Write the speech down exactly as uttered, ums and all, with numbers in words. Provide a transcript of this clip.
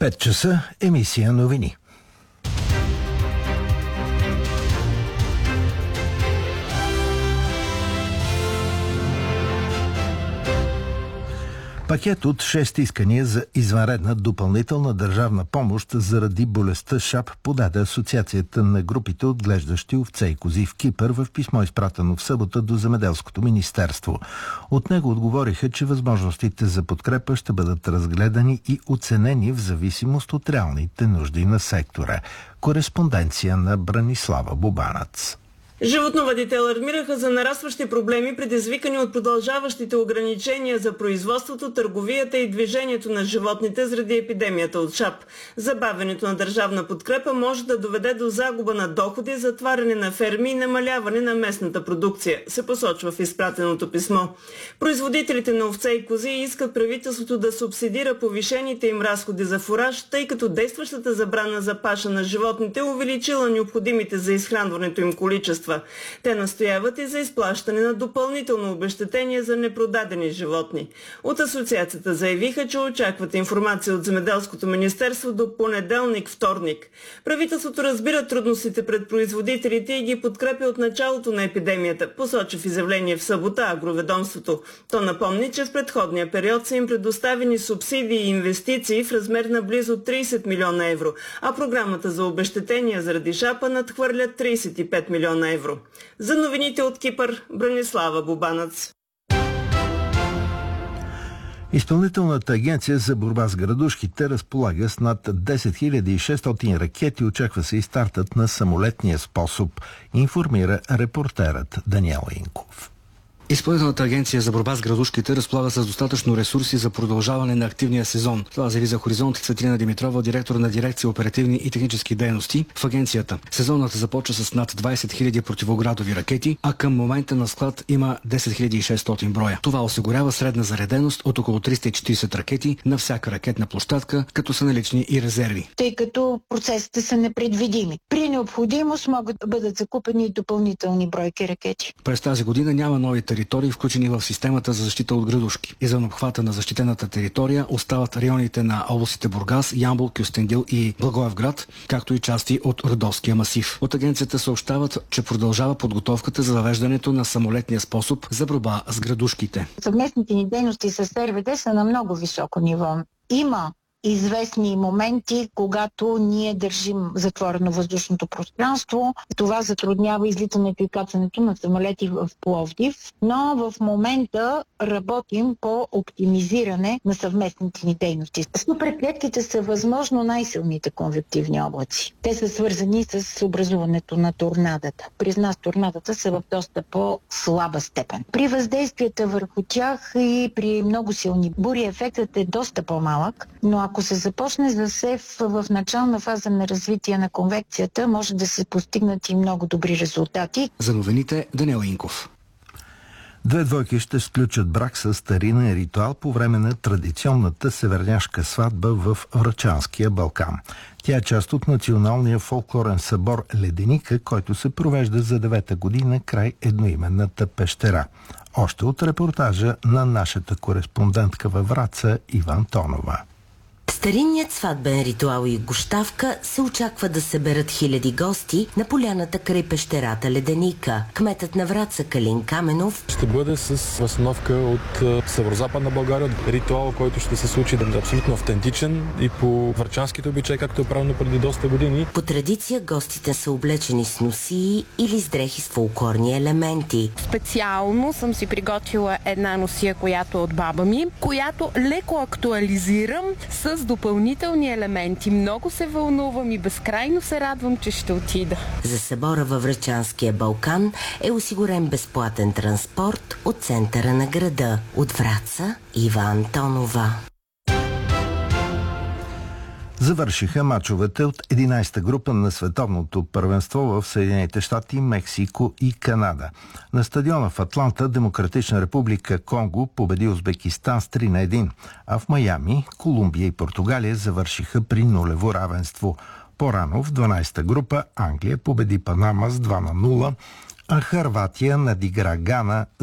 пет часа, емисия новини. Пакет от шест искания за извънредна допълнителна държавна помощ заради болестта ШАП подаде Асоциацията на групите отглеждащи овце и кози в Кипър в писмо, изпратено в събота до Земеделското министерство. От него отговориха, че възможностите за подкрепа ще бъдат разгледани и оценени в зависимост от реалните нужди на сектора. Кореспонденция на Бранислава Бубанац. Животновъдите алармираха за нарастващи проблеми, предизвикани от продължаващите ограничения за производството, търговията и движението на животните заради епидемията от ШАП. Забавянето на държавна подкрепа може да доведе до загуба на доходи, затваряне на ферми и намаляване на местната продукция, се посочва в изпратеното писмо. Производителите на овце и кози искат правителството да субсидира повишените им разходи за фураж, тъй като действащата забрана за паша на животните увеличила необходимите за изхранването им количества. Те настояват и за изплащане на допълнително обезщетение за непродадени животни. От асоциацията заявиха, че очакват информация от Земеделското министерство до понеделник-вторник. Правителството разбира трудностите пред производителите и ги подкрепя от началото на епидемията, посочи в изявление в събота агроведомството. То напомни, че в предходния период са им предоставени субсидии и инвестиции в размер на близо трийсет милиона евро, а програмата за обезщетения заради ШАПа надхвърля трийсет и пет милиона евро. За новините от Кипър, Бранислава Бубанац. Изпълнителната агенция за борба с градушките разполага с над десет хиляди и шестстотин ракети. Очаква се и стартът на самолетния способ, информира репортерът Даниел Инков. Изпълнителната агенция за борба с градушките разполага с достатъчно ресурси за продължаване на активния сезон. Това заяви за Хоризонт Цветлина Димитрова, директор на дирекция оперативни и технически дейности в агенцията. Сезонът започва с над двайсет хиляди противоградови ракети, а към момента на склад има десет хиляди и шестстотин броя. Това осигурява средна зареденост от около триста и четирийсет ракети на всяка ракетна площадка, като са налични и резерви. Тъй като процесите са непредвидими. При необходимост могат да бъдат закупени допълнителни бройки ракети. През тази година няма нови територии, включени в системата за защита от градушки. Извън обхвата на защитената територия остават районите на областите Бургас, Ямбол, Кюстендил и Благоевград, както и части от Родовския масив. От агенцията съобщават, че продължава подготовката за въвеждането на самолетния способ за борба с градушките. Съвместните ни дейности с РВД са на много високо ниво. Има известни моменти, когато ние държим затворено въздушното пространство. Това затруднява излитането и кацането на самолети в Пловдив, но в момента работим по оптимизиране на съвместните ни дейности. Суперклетките са възможно най-силните конвективни облаци. Те са свързани с образуването на торнадата. При нас торнадата са в доста по-слаба степен. При въздействията върху тях и при много силни бури ефектът е доста по-малък, но ако се започне засев в начална фаза на развитие на конвекцията, може да се постигнат и много добри резултати. За новините Даниел Инков. Две двойки ще сключат брак с старинен ритуал по време на традиционната северняшка сватба в Врачанския Балкан. Тя е част от националния фолклорен събор Леденика, който се провежда за девета година край едноименната пещера. Още от репортажа на нашата кореспондентка във Враца Иван Тонова. Старинният сватбен ритуал и гощавка се очаква да съберат хиляди гости на поляната край пещерата Леденика. Кметът на Враца Калин Каменов ще бъде с възстановка от северозападна България. Ритуал, който ще се случи да е абсолютно автентичен и по врачанските обичаи, както е правилно преди доста години. По традиция гостите са облечени с носии или с дрехи с фолклорни елементи. Специално съм си приготвила една носия, която е от баба ми, която леко актуализирам с допълнителни елементи. Много се вълнувам и безкрайно се радвам, че ще отида. За събора във Врачанския Балкан е осигурен безплатен транспорт от центъра на града. От Враца Ива Антонова. Завършиха мачовете от единайсета група на световното първенство в Съединените щати, Мексико и Канада. На стадиона в Атланта Демократична република Конго победи Узбекистан с три на едно, а в Майами Колумбия и Португалия завършиха при нулево равенство. По-рано в дванайсета група Англия победи Панама с два на нула, а Хърватия надигра Гана